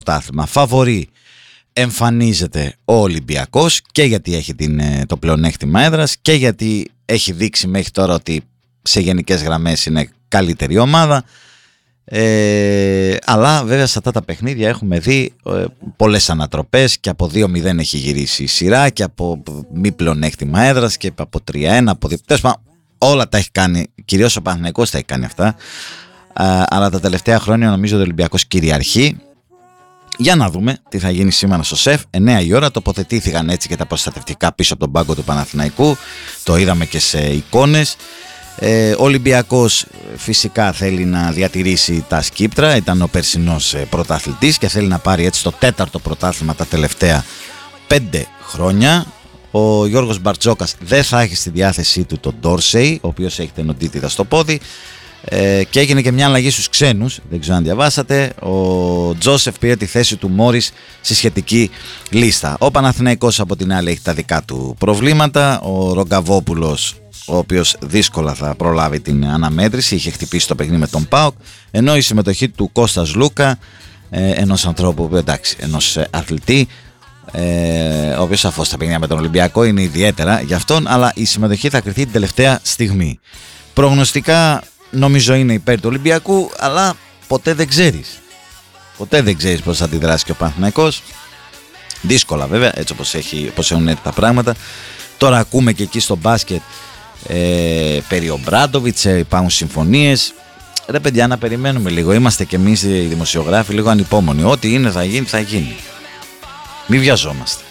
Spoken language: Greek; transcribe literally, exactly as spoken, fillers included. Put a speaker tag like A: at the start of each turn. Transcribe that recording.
A: πρωτάθλημα. Φαβορί εμφανίζεται ο Ολυμπιακός και γιατί έχει την, το πλεονέκτημα έδρας και γιατί έχει δείξει μέχρι τώρα ότι σε γενικές γραμμές είναι καλύτερη ομάδα. Ε, αλλά βέβαια σε αυτά τα παιχνίδια έχουμε δει ε, πολλές ανατροπές και από δύο μηδέν έχει γυρίσει η σειρά και από μη πλεονέκτημα έδρας και από τρία ένα από δύο, όλα τα έχει κάνει, κυρίως ο Παναθηναϊκός τα έχει κάνει αυτά. ε, αλλά τα τελευταία χρόνια νομίζω ότι ο Ολυμπιακός κυριαρχεί. Για να δούμε τι θα γίνει σήμερα στο ΣΕΦ. εννιά η ώρα τοποθετήθηκαν έτσι και τα προστατευτικά πίσω από τον πάγκο του Παναθηναϊκού, το είδαμε και σε εικόνες. Ε, ο Ολυμπιακός φυσικά θέλει να διατηρήσει τα σκύπτρα, ήταν ο περσινός πρωταθλητής και θέλει να πάρει έτσι το τέταρτο πρωτάθλημα τα τελευταία πέντε χρόνια. Ο Γιώργος Μπαρτζόκας δεν θα έχει στη διάθεσή του τον Ντόρσεϊ, ο οποίος έχει τενοντίτιδα στο πόδι, ε, και έγινε και μια αλλαγή στους ξένους, δεν ξέρω αν διαβάσατε. Ο Τζόσεφ πήρε τη θέση του Μόρις στη σχετική λίστα. Ο Παναθηναϊκός από την άλλη έχει τα δικά του προβλήματα. Ο Ρογκαβόπουλος, ο οποίος δύσκολα θα προλάβει την αναμέτρηση, είχε χτυπήσει το παιχνίδι με τον ΠΑΟΚ, ενώ η συμμετοχή του Κώστας Λούκα, ε, ενός ανθρώπου, εντάξει, ενός αθλητή, ε, ο οποίος σαφώς τα παιχνίδια με τον Ολυμπιακό είναι ιδιαίτερα για αυτόν, αλλά η συμμετοχή θα κριθεί την τελευταία στιγμή. Προγνωστικά νομίζω είναι υπέρ του Ολυμπιακού, αλλά ποτέ δεν ξέρεις. Ποτέ δεν ξέρεις πώς θα αντιδράσει και ο Παναθηναϊκός. Δύσκολα βέβαια, έτσι όπως, έχει, όπως έχουν έρθει τα πράγματα. Τώρα ακούμε και εκεί στο μπάσκετ ε, περί ο Μπράντοβιτς, ε, υπάρχουν συμφωνίες. Ρε παιδιά, να περιμένουμε λίγο. Είμαστε κι εμείς οι δημοσιογράφοι λίγο ανυπόμονοι. Ό,τι είναι θα γίνει, θα γίνει. Μην βιαζόμαστε.